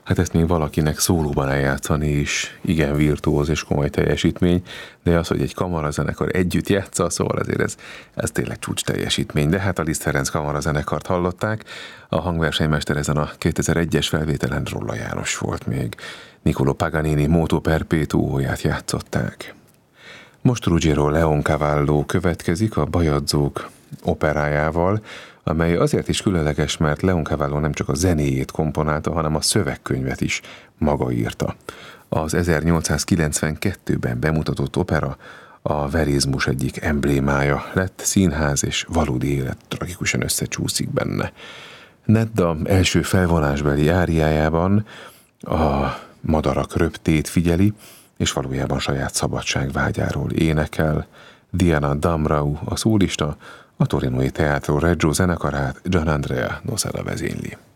Hát ezt még valakinek szólóban eljátszani is igen virtuóz és komoly teljesítmény, de az, hogy egy kamarazenekar együtt játsza, szóval azért ez tényleg csúcs teljesítmény. De hát a Liszt Ferenc kamarazenekart hallották, a hangversenymester ezen a 2001-es felvételen Rolla János volt még. Niccolò Paganini Moto Perpetuóját játszották. Most Ruggiero Leoncavallo következik a Bajadzók operájával, amely azért is különleges, mert Leoncavallo nem csak a zenéjét komponálta, hanem a szövegkönyvet is maga írta. Az 1892-ben bemutatott opera a verizmus egyik emblémája lett, színház és valódi élet tragikusan összecsúszik benne. Nedda első felvonásbeli áriájában a madarak röptét figyeli, és valójában saját szabadságvágyáról énekel. Diana Damrau a szólista, a torinói Teatro Regio zenekarát Gianandrea Nosala vezényli.